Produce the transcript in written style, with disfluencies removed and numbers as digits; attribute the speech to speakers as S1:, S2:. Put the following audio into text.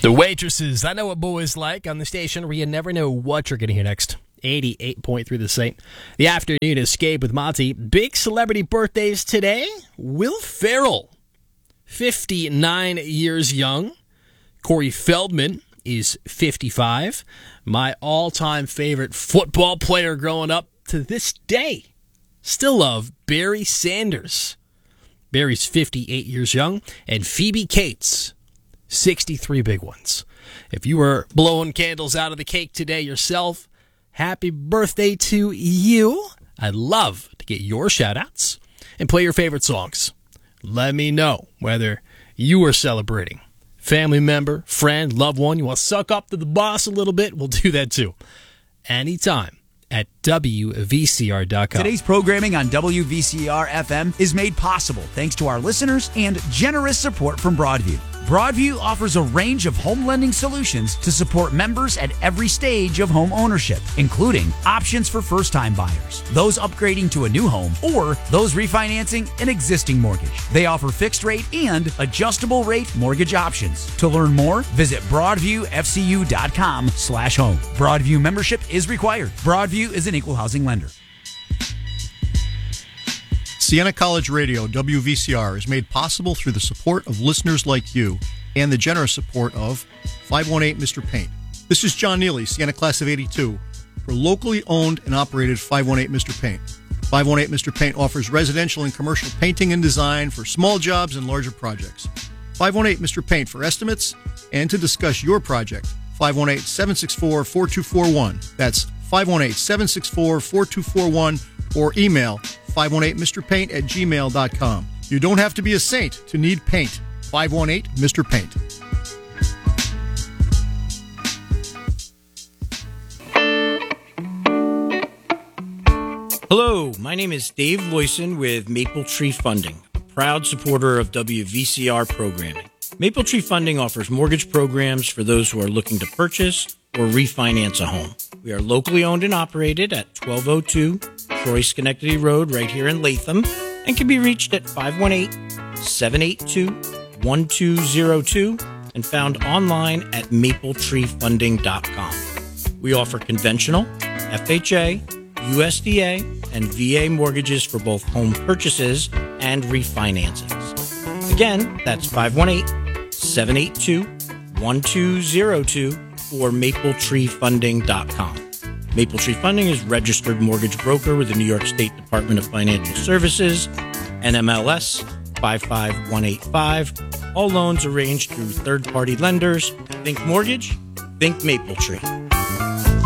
S1: The Waitresses, I know what boys like on the station where you never know what you're going to hear next. 88.3 The Saint. The afternoon escape with Monty. Big celebrity birthdays today. Will Ferrell, 59 years young. Corey Feldman is 55. My all-time favorite football player growing up to this day. Still love Barry Sanders. Barry's 58 years young. And Phoebe Cates, 63 big ones. If you were blowing candles out of the cake today yourself, happy birthday to you. I'd love to get your shout-outs and play your favorite songs. Let me know whether you are celebrating. Family member, friend, loved one, you want to suck up to the boss a little bit, we'll do that too. Anytime at WVCR.com.
S2: Today's programming on WVCR-FM is made possible thanks to our listeners and generous support from Broadview. Broadview offers a range of home lending solutions to support members at every stage of home ownership, including options for first-time buyers, those upgrading to a new home, or those refinancing an existing mortgage. They offer fixed-rate and adjustable-rate mortgage options. To learn more, visit BroadviewFCU.com/home. Broadview membership is required. Broadview is an equal housing lender.
S3: Siena College Radio, WVCR, is made possible through the support of listeners like you and the generous support of 518 Mr. Paint. This is John Neely, Siena Class of 82, for locally owned and operated 518 Mr. Paint. 518 Mr. Paint offers residential and commercial painting and design for small jobs and larger projects. 518 Mr. Paint for estimates and to discuss your project. 518-764-4241. That's 518-764-4241 or email 518mrpaint@gmail.com. You don't have to be a saint to need paint. 518 Mr. Paint.
S4: Hello, my name is Dave Loyson with Maple Tree Funding, a proud supporter of WVCR programming. Maple Tree Funding offers mortgage programs for those who are looking to purchase or refinance a home. We are locally owned and operated at 1202 Troy Schenectady Road right here in Latham and can be reached at 518-782-1202 and found online at mapletreefunding.com. We offer conventional, FHA, USDA, and VA mortgages for both home purchases and refinancings. Again, that's 518-782-1202 or mapletreefunding.com. Maple Tree Funding is registered mortgage broker with the New York State Department of Financial Services, NMLS 55185. All loans arranged through third-party lenders. Think mortgage, think Maple Tree.